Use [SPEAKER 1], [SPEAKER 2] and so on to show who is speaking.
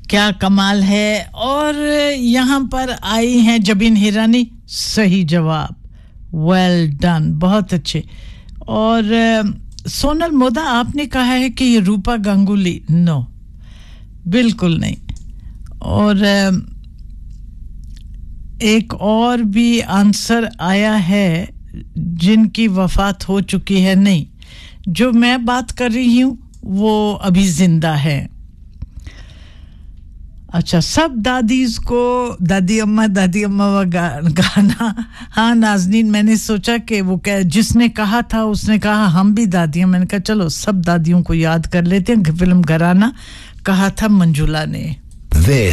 [SPEAKER 1] क्या कमाल है और यहाँ पर आई हैं जबीन हिरानी सही जवाब वेल डन बहुत अच्छे और सोनल मोदा आपने कहा है कि ये रूपा गांगुली नो बिल्कुल नहीं और एक और भी आंसर आया है जिनकी वफात हो चुकी है नहीं जो मैं बात कर रही हूँ वो अभी जिंदा है अच्छा सब दादीज को दादी अम्मा वो गाना हाँ नाज़नीन मैंने सोचा कि वो जिसने कहा था उसने कहा हम भी दादियां मैंने कहा चलो सब दादियों को याद कर लेते हैं फिल्म घराना कहा था मंजुला ने